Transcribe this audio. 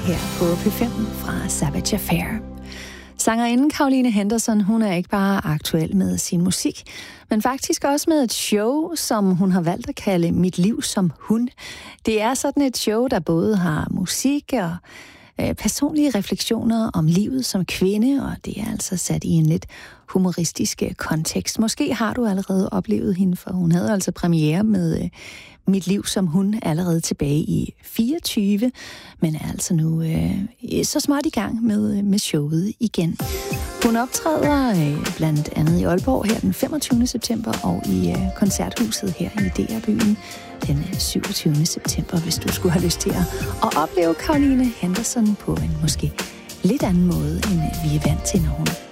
her på P5 fra Savage Affair. Sangerinden Caroline Henderson, hun er ikke bare aktuel med sin musik, men faktisk også med et show, som hun har valgt at kalde Mit liv som hun. Det er sådan et show, der både har musik og personlige refleksioner om livet som kvinde, og det er altså sat i en lidt humoristisk kontekst. Måske har du allerede oplevet hende, for hun havde altså premiere med Mit liv som hun allerede tilbage i 24, men er altså nu så smart i gang med showet igen. Hun optræder blandt andet i Aalborg her den 25. september og i koncerthuset her i DR-byen den 27. september, hvis du skulle have lyst til at opleve Caroline Henderson på en måske lidt anden måde, end vi er vant til, når hun